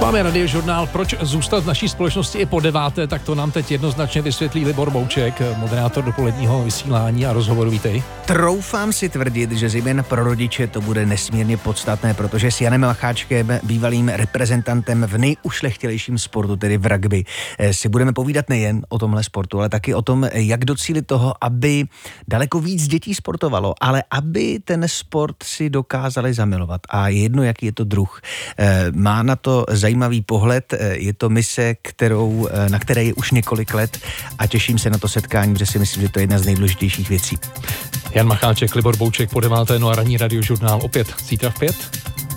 Máme radiožurnál Proč zůstat v naší společnosti i po 9. Tak to nám teď jednoznačně vysvětlí Libor Bouček, moderátor dopoledního vysílání a rozhovoru. Vítej. Troufám si tvrdit, že zejména pro rodiče to bude nesmírně podstatné, protože s Janem Macháčkem, bývalým reprezentantem v nejušlechtilejším sportu, tedy v rugby, si budeme povídat nejen o tomhle sportu, ale taky o tom, jak docílit toho, aby daleko víc dětí sportovalo, ale aby ten sport si dokázali zamilovat. A jedno, jaký je to druh. Má na to zajímavý pohled, je to mise, na které je už několik let a těším se na to setkání, protože si myslím, že to je jedna z nejdůležitějších věcí. Jan Macháček, Libor Bouček po 9. No a ranní radiožurnál opět zítra v 5.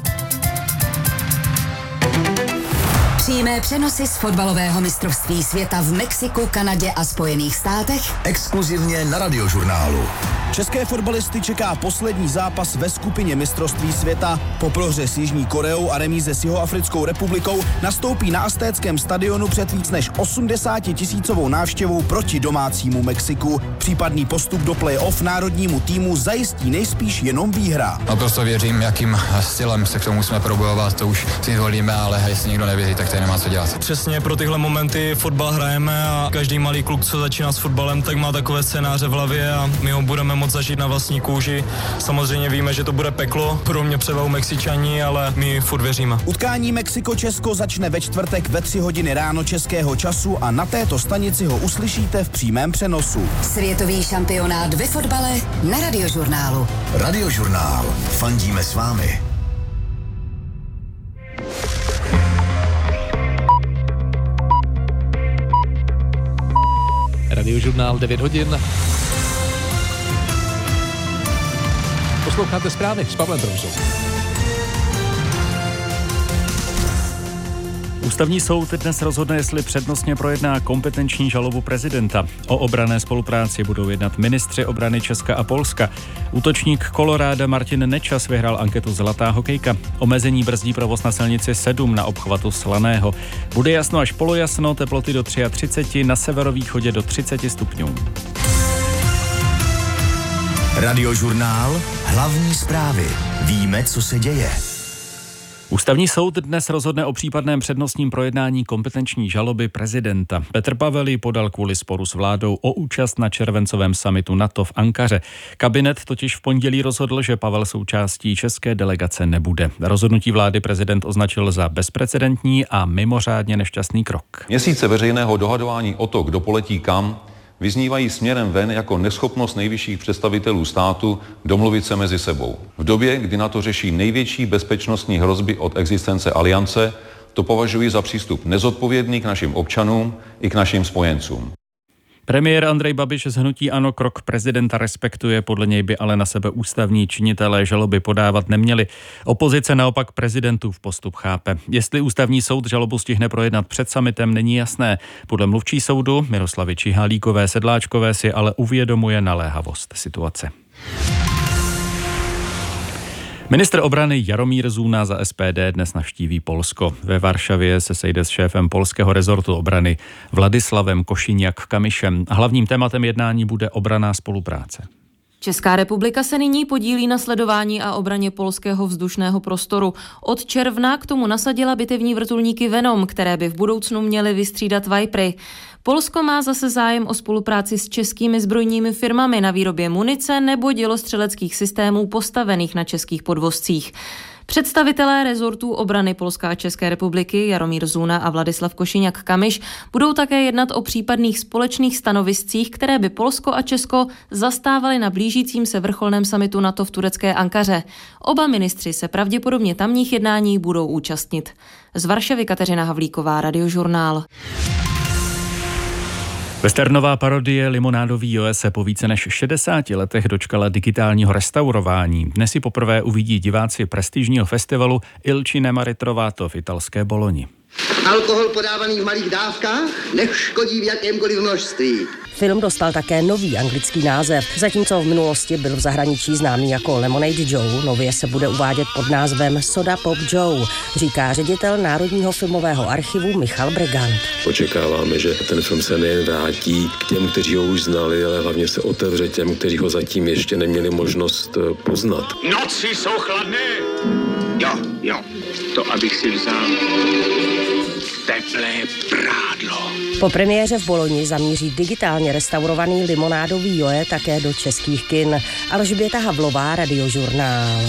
Přímé přenosy z fotbalového mistrovství světa v Mexiku, Kanadě a Spojených státech. Exkluzivně na radiožurnálu. České fotbalisty čeká poslední zápas ve skupině mistrovství světa. Po prohře s Jižní Koreou a remíze s Jihoafrickou republikou nastoupí na Aztéckém stadionu před víc než 80 000 návštěvou proti domácímu Mexiku. Případný postup do play-off národnímu týmu zajistí nejspíš jenom výhra. Naprosto věřím, jakým stylem se k tomu musíme probojovat, to už si zvolíme, ale jestli někdo nevěří, tak to nemá co dělat. Přesně pro tyhle momenty fotbal hrajeme a každý malý kluk, co začíná s fotbalem, tak má takové scénáře v hlavě a my ho budeme moct zažít na vlastní kůži. Samozřejmě víme, že to bude peklo, pro mě převahou Mexičani, ale my furt věříme. Utkání Mexiko-Česko začne ve čtvrtek ve 3 hodiny ráno českého času a na této stanici ho uslyšíte v přímém přenosu. Světový šampionát ve fotbale na radiožurnálu. Radiožurnál. Fandíme s vámi. Radiožurnál 9 hodin. Posloucháte zprávy s Pavlem Trousou. Ústavní soud dnes rozhodne, jestli přednostně projedná kompetenční žalobu prezidenta. O obranné spolupráci budou jednat ministři obrany Česka a Polska. Útočník Koloráda Martin Nečas vyhrál anketu Zlatá hokejka. Omezení brzdí provoz na silnici 7 na obchvatu Slaného. Bude jasno až polojasno, teploty do 33, na severovýchodě do 30 stupňů. Radiožurnál. Hlavní zprávy. Víme, co se děje. Ústavní soud dnes rozhodne o případném přednostním projednání kompetenční žaloby prezidenta. Petr Pavel ji podal kvůli sporu s vládou o účast na červencovém summitu NATO v Ankaře. Kabinet totiž v pondělí rozhodl, že Pavel součástí české delegace nebude. Rozhodnutí vlády prezident označil za bezprecedentní a mimořádně nešťastný krok. Měsíce veřejného dohadování o to, kdo poletí kam, vyznívají směrem ven jako neschopnost nejvyšších představitelů státu domluvit se mezi sebou. V době, kdy NATO řeší největší bezpečnostní hrozby od existence aliance, to považuji za přístup nezodpovědný k našim občanům i k našim spojencům. Premiér Andrej Babiš z hnutí ANO krok prezidenta respektuje, podle něj by ale na sebe ústavní činitelé žaloby podávat neměli. Opozice naopak prezidentův postup chápe. Jestli ústavní soud žalobu stihne projednat před summitem, není jasné. Podle mluvčí soudu Miroslavy Čihalíkové Sedláčkové si ale uvědomuje naléhavost situace. Ministr obrany Jaromír Zůna za SPD dnes navštíví Polsko. Ve Varšavě se sejde s šéfem polského rezortu obrany Vladislavem Košiniak-Kamišem. Hlavním tématem jednání bude obranná spolupráce. Česká republika se nyní podílí na sledování a obraně polského vzdušného prostoru. Od června k tomu nasadila bitevní vrtulníky Venom, které by v budoucnu měly vystřídat Vipery. Polsko má zase zájem o spolupráci s českými zbrojními firmami na výrobě munice nebo dělostřeleckých systémů postavených na českých podvozcích. Představitelé rezortů obrany Polska a České republiky Jaromír Zůna a Vladislav Košiniak-Kamiš budou také jednat o případných společných stanoviscích, které by Polsko a Česko zastávaly na blížícím se vrcholném summitu NATO v turecké Ankaře. Oba ministři se pravděpodobně tamních jednání budou účastnit. Z Varšavy Kateřina Havlíková, Radiožurnál. Westernová parodie Limonádový Joe se po více než 60 letech dočkala digitálního restaurování. Dnes si poprvé uvidí diváci prestižního festivalu Il Cinema Ritrovato v italské Boloni. Alkohol podávaný v malých dávkách neškodí v jakémkoliv množství. Film dostal také nový anglický název. Zatímco v minulosti byl v zahraničí známý jako Lemonade Joe, nově se bude uvádět pod názvem Soda Pop Joe, říká ředitel Národního filmového archivu Michal Bregant. Očekáváme, že ten film se nejen vrátí k těm, kteří ho už znali, ale hlavně se otevře těm, kteří ho zatím ještě neměli možnost poznat. Noci jsou chladné. Jo, místo abych si vzal teplé prádlo. Po premiéře v Boloni zamíří digitálně restaurovaný limonádový joe také do českých kin. Alžběta Havlová, Radiožurnál.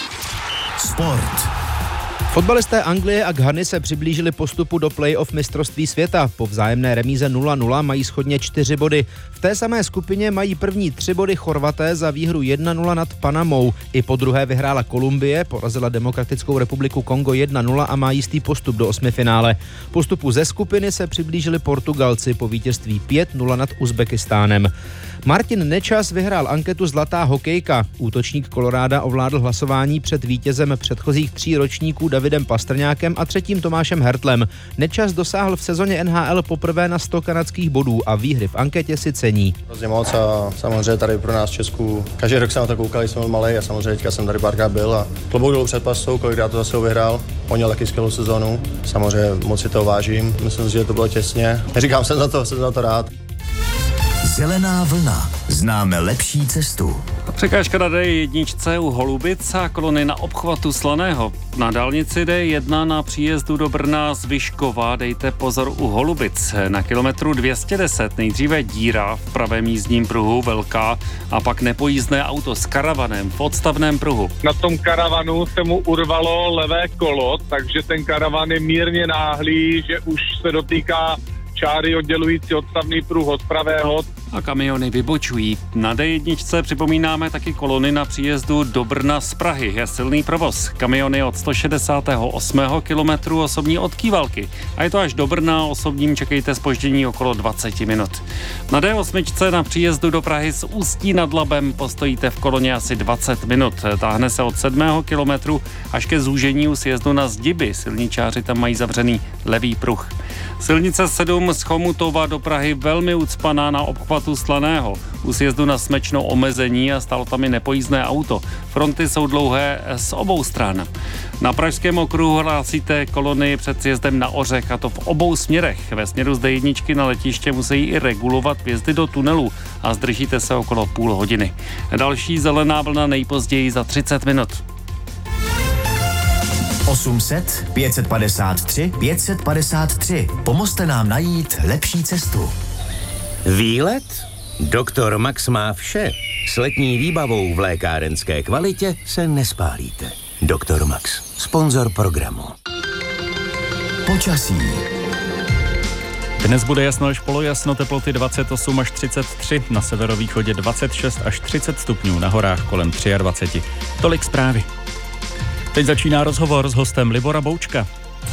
Sport. Fotbalisté Anglie a Ghany se přiblížili postupu do play-off mistrovství světa. Po vzájemné remíze 0-0 mají shodně 4 body. V té samé skupině mají první 3 body Chorvaté za výhru 1-0 nad Panamou. I po druhé vyhrála Kolumbie, porazila Demokratickou republiku Kongo 1-0 a má jistý postup do osmifinále. Postupu ze skupiny se přiblížili Portugalci po vítězství 5-0 nad Uzbekistánem. Martin Nečas vyhrál anketu Zlatá hokejka. Útočník Koloráda ovládl hlasování před vítězem předchozích 3 ročníků Davidem Pastrňákem a 3. Tomášem Hertlem. Nečas dosáhl v sezóně NHL poprvé na 100 kanadských bodů a výhry v anketě si cení. Hrozně moc a samozřejmě tady pro nás v Česku, každý rok jsem na to koukal, když jsem byl malej a samozřejmě teďka jsem tady párkrát byl a klobouk dolů před pastou, kolikrát to zase vyhrál. On měl taky skvělou sezonu, samozřejmě moc si to vážím, myslím si, že to bylo těsně. Neříkám, jsem za to rád. Zelená vlna. Známe lepší cestu. Překážka na D1 u Holubic a kolony na obchvatu Slaného. Na dálnici D1 na příjezdu do Brna z Vyškova dejte pozor u Holubic. Na kilometru 210 nejdříve díra v pravém jízdním pruhu velká a pak nepojízdné auto s karavanem v odstavném pruhu. Na tom karavanu se mu urvalo levé kolo, takže ten karavan je mírně náhlý, že už se dotýká čáry oddělující odstavný pruh od pravého. A kamiony vybočují. Na D1 připomínáme taky kolony na příjezdu do Brna z Prahy. Je silný provoz. Kamiony od 168. kilometru osobní od Kývalky. A je to až do Brna, osobním čekejte zpoždění okolo 20 minut. Na D8 na příjezdu do Prahy z Ústí nad Labem postojíte v koloně asi 20 minut. Táhne se od 7. kilometru až ke zúžení u sjezdu na Zdiby. Silničáři tam mají zavřený levý pruh. Silnice 7 z Chomutova do Prahy velmi ucpaná na obchvatu Slaného. U sjezdu na Smečnou omezení a stalo tam i nepojízdné auto. Fronty jsou dlouhé z obou stran. Na Pražském okruhu hlásíte kolony před sjezdem na Ořech, a to v obou směrech. Ve směru z D1 na letiště musí i regulovat vjezdy do tunelu a zdržíte se okolo půl hodiny. Další zelená vlna nejpozději za 30 minut. 800 553 553. Pomozte nám najít lepší cestu. Výlet? Doktor Max má vše. S letní výbavou v lékárenské kvalitě se nespálíte. Doktor Max, sponzor programu. Počasí. Dnes bude jasno až polojasno, teploty 28 až 33, na severovýchodě 26 až 30 stupňů, na horách kolem 23. Tolik zprávy. Teď začíná rozhovor s hostem Libora Boučka.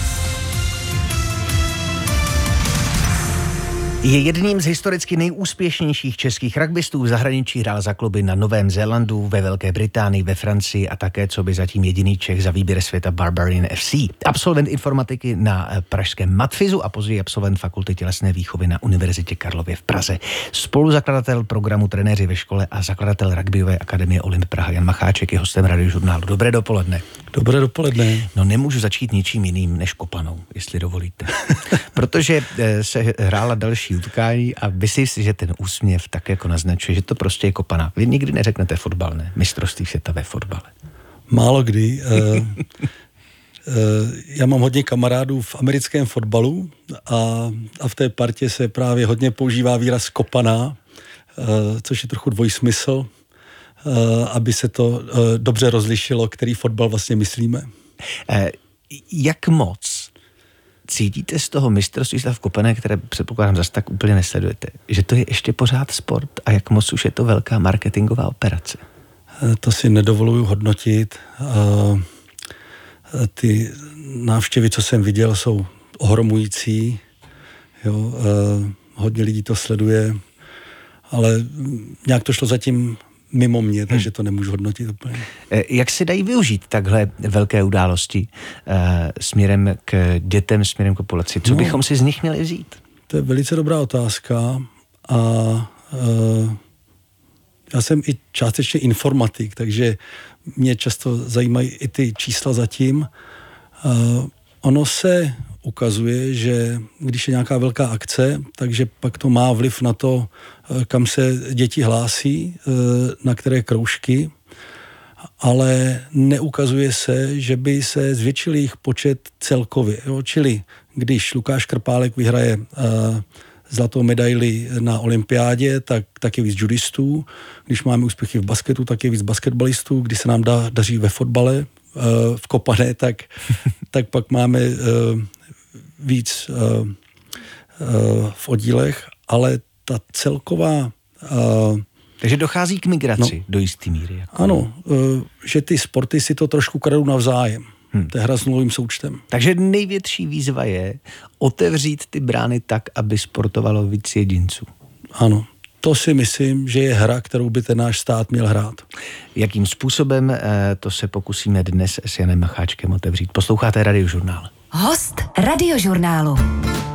Je jedním z historicky nejúspěšnějších českých rugbystů. V zahraničí hrál za kluby na Novém Zélandu, ve Velké Británii, ve Francii a také co by zatím jediný Čech za výběr světa Barbarian FC. Absolvent informatiky na pražském Matfizu a později absolvent fakulty tělesné výchovy na Univerzitě Karlově v Praze. Spoluzakladatel programu Trenéři ve škole a zakladatel rugbyové akademie Olymp Praha Jan Macháček je hostem Radiožurnálu. Dobré dopoledne. Dobré dopoledne. No nemůžu začít ničím jiným než kopanou, jestli dovolíte. Protože se hrála další utkání a myslím si, že ten úsměv tak jako naznačuje, že to prostě je kopaná. Vy nikdy neřeknete fotbal, ne? Mistrovství světa ve fotbale. Málo kdy. Já mám hodně kamarádů v americkém fotbalu a v té partě se právě hodně používá výraz kopaná, což je trochu dvojsmysl, aby se to dobře rozlišilo, který fotbal vlastně myslíme. Jak moc cítíte z toho mistrovství světa v kopané, které předpokládám zase tak úplně nesledujete, že to je ještě pořád sport a jak moc už je to velká marketingová operace? To si nedovoluju hodnotit. Ty návštěvy, co jsem viděl, jsou ohromující. Jo, hodně lidí to sleduje, ale nějak to šlo zatím mimo mě, takže to nemůžu hodnotit úplně. Jak se dají využít takhle velké události směrem k dětem, směrem k populaci? Co bychom si z nich měli vzít? To je velice dobrá otázka a já jsem i částečně informatik, takže mě často zajímají i ty čísla zatím. Ono se ukazuje, že když je nějaká velká akce, takže pak to má vliv na to, kam se děti hlásí, na které kroužky. ale neukazuje se, že by se zvětšil jejich počet celkově. Jo? Čili když Lukáš Krpálek vyhraje zlatou medaili na olympiádě, tak je víc judistů. Když máme úspěchy v basketu, tak je víc basketbalistů. Když se nám daří ve fotbale, v kopané, tak pak máme víc v oddílech, ale ta celková... Takže dochází k migraci do jisté míry. Jako. Ano, že ty sporty si to trošku kradou navzájem. To je hra s nulovým součtem. Takže největší výzva je otevřít ty brány tak, aby sportovalo víc jedinců. Ano, to si myslím, že je hra, kterou by ten náš stát měl hrát. Jakým způsobem, to se pokusíme dnes s Janem Macháčkem otevřít. Posloucháte Radiožurnál. Host Radiožurnálu.